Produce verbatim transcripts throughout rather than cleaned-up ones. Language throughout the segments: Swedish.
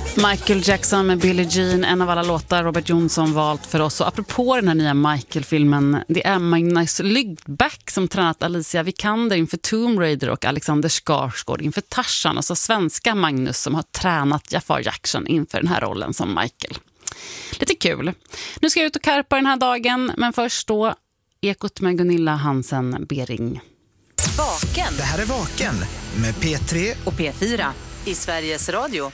Michael Jackson med Billie Jean, en av alla låtar Robert Jonsson valt för oss. Och apropå den här nya Michael-filmen, det är Magnus Lydback som tränat Alicia Vikander inför Tomb Raider och Alexander Skarsgård inför Tarzan. Och så svenska Magnus som har tränat Jafar Jackson inför den här rollen som Michael. Lite kul. Nu ska jag ut och karpa den här dagen, men först då Ekot med Gunilla Hansen Bering. Vaken. Det här är Vaken med P tre och P fyra i Sveriges Radio.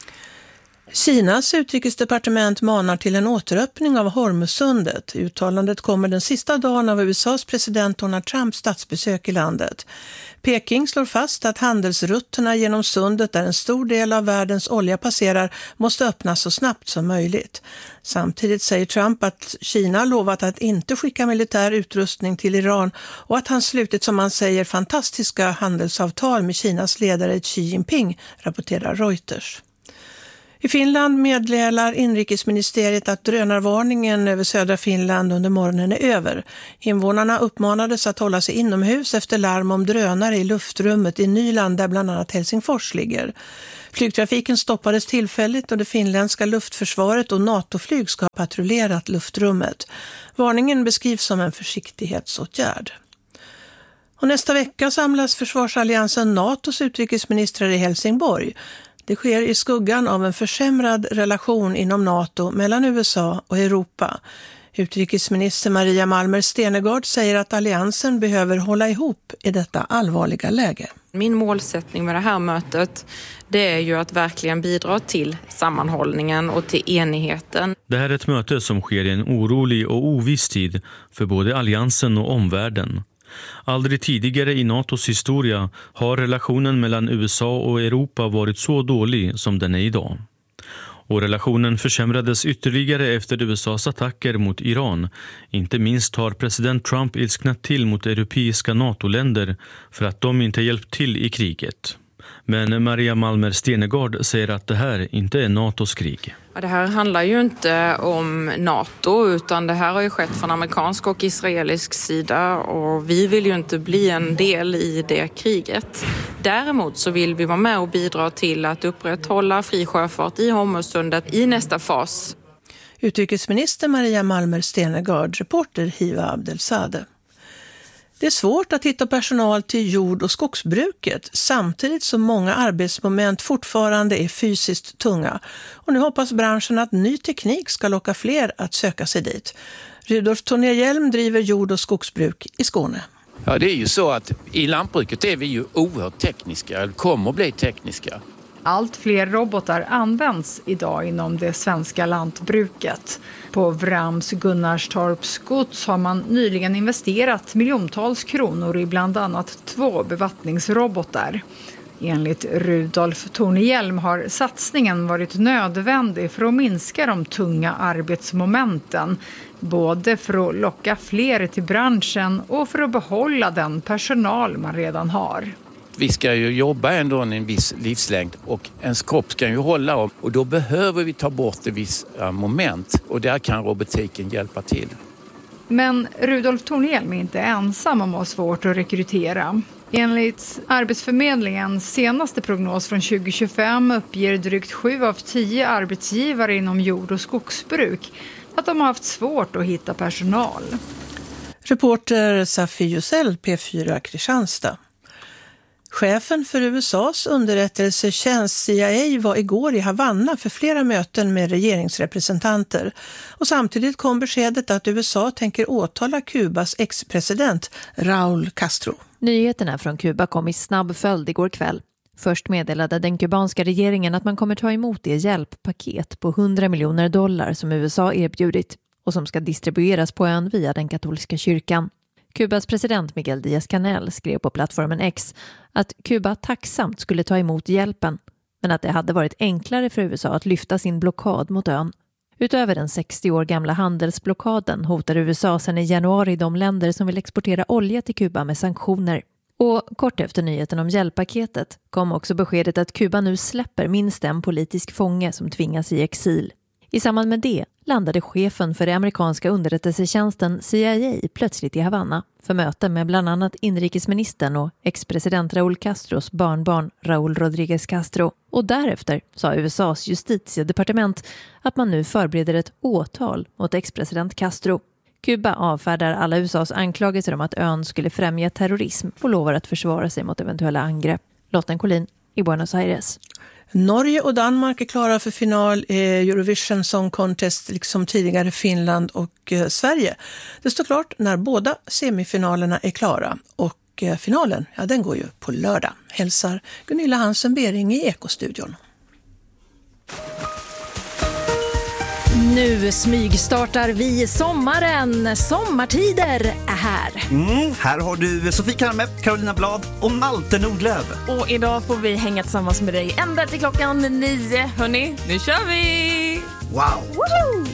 Kinas utrikesdepartement manar till en återöppning av Hormuzsundet. Uttalandet kommer den sista dagen av U S A:s president Donald Trumps statsbesök i landet. Peking slår fast att handelsrutterna genom sundet där en stor del av världens olja passerar måste öppnas så snabbt som möjligt. Samtidigt säger Trump att Kina lovat att inte skicka militär utrustning till Iran och att han slutit, som man säger, fantastiska handelsavtal med Kinas ledare Xi Jinping, rapporterar Reuters. I Finland meddelar inrikesministeriet att drönarvarningen över södra Finland under morgonen är över. Invånarna uppmanades att hålla sig inomhus efter larm om drönare i luftrummet i Nyland där bland annat Helsingfors ligger. Flygtrafiken stoppades tillfälligt och det finländska luftförsvaret och NATO-flyg ska ha patrullerat luftrummet. Varningen beskrivs som en försiktighetsåtgärd. Och nästa vecka samlas försvarsalliansen NATOs utrikesministrar i Helsingborg. Det sker i skuggan av en försämrad relation inom NATO mellan U S A och Europa. Utrikesminister Maria Malmer Stenergard säger att alliansen behöver hålla ihop i detta allvarliga läge. Min målsättning med det här mötet, det är ju att verkligen bidra till sammanhållningen och till enigheten. Det här är ett möte som sker i en orolig och oviss tid för både alliansen och omvärlden. Aldrig tidigare i NATOs historia har relationen mellan U S A och Europa varit så dålig som den är idag. Och relationen försämrades ytterligare efter U S A:s attacker mot Iran. Inte minst har president Trump ilsknat till mot europeiska NATO-länder för att de inte hjälpt till i kriget. Men Maria Malmer Stenergard säger att det här inte är NATOs krig. Ja, det här handlar ju inte om NATO utan det här har ju skett från amerikansk och israelisk sida och vi vill ju inte bli en del i det kriget. Däremot så vill vi vara med och bidra till att upprätthålla fri sjöfart i Hormuzsundet i nästa fas. Utrikesminister Maria Malmer Stenergard, reporter Hiva Abdelsade. Det är svårt att hitta personal till jord- och skogsbruket samtidigt som många arbetsmoment fortfarande är fysiskt tunga. Och nu hoppas branschen att ny teknik ska locka fler att söka sig dit. Rudolf Tornéhjelm driver jord- och skogsbruk i Skåne. Ja, det är ju så att i lantbruket är vi ju oerhört tekniska, eller kommer att bli tekniska. Allt fler robotar används idag inom det svenska lantbruket. På Vrams Gunnarstorps gods har man nyligen investerat miljontals kronor i bland annat två bevattningsrobotar. Enligt Rudolf Tornéhjelm har satsningen varit nödvändig för att minska de tunga arbetsmomenten. Både för att locka fler till branschen och för att behålla den personal man redan har. Vi ska ju jobba ändå en viss livslängd och ens kropp ska ju hålla om. Och då behöver vi ta bort ett visst moment och där kan robotiken hjälpa till. Men Rudolf Tornéhjelm är inte ensam om att ha svårt att rekrytera. Enligt Arbetsförmedlingens senaste prognos från tjugo tjugofem uppger drygt sju av tio arbetsgivare inom jord- och skogsbruk att de har haft svårt att hitta personal. Reporter Safi Jusel, P fyra Kristianstad. Chefen för U S A:s underrättelsetjänst C I A var igår i Havanna för flera möten med regeringsrepresentanter. Och samtidigt kom beskedet att U S A tänker åtala Kubas ex-president Raúl Castro. Nyheterna från Kuba kom i snabb följd igår kväll. Först meddelade den kubanska regeringen att man kommer ta emot det hjälppaket på hundra miljoner dollar som U S A erbjudit och som ska distribueras på ön via den katolska kyrkan. Kubas president Miguel Díaz-Canel skrev på plattformen X att Kuba tacksamt skulle ta emot hjälpen, men att det hade varit enklare för U S A att lyfta sin blockad mot ön. Utöver den sextio år gamla handelsblockaden hotar U S A sedan i januari de länder som vill exportera olja till Kuba med sanktioner. Och kort efter nyheten om hjälppaketet kom också beskedet att Kuba nu släpper minst en politisk fånge som tvingas i exil. I samband med det landade chefen för det amerikanska underrättelsetjänsten C I A plötsligt i Havanna för möte med bland annat inrikesministern och ex-president Raúl Castros barnbarn Raúl Rodríguez Castro. Och därefter sa U S A:s justitiedepartement att man nu förbereder ett åtal mot ex-president Castro. Kuba avfärdar alla U S A:s anklagelser om att ön skulle främja terrorism och lovar att försvara sig mot eventuella angrepp. Lotten Collin i Buenos Aires. Norge och Danmark är klara för final i Eurovision Song Contest, liksom tidigare Finland och eh, Sverige. Det står klart när båda semifinalerna är klara, och eh, finalen, ja, den går ju på lördag. Hälsar Gunilla Hansen-Bering i Ekostudion. Nu smygstartar vi sommaren. Sommartider är här. Mm, här har du Sofie Kalme, Carolina Blad och Malte Nordlöv. Och idag får vi hänga tillsammans med dig ända till klockan nio. Hörni, nu kör vi! Wow! Woho!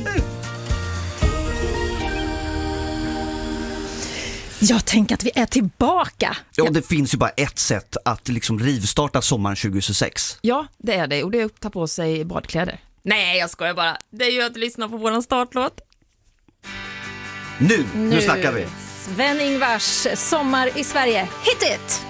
Jag tänker att vi är tillbaka. Ja, det finns ju bara ett sätt att liksom rivstarta sommaren tjugohundrasex. Ja, det är det. Och det är att ta på sig badkläder. Nej, jag skojar bara. Det är ju att lyssna på våran startlåt. Nu, nu, nu snackar vi. Sven-Ingvars Sommar i Sverige. Hit it!